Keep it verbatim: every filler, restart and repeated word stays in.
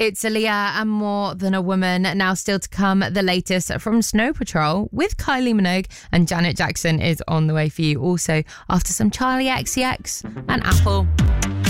It's Aaliyah and More Than a Woman. Now still to come, the latest from Snow Patrol with Kylie Minogue, and Janet Jackson is on the way for you. Also, after some Charlie X C X and Apple.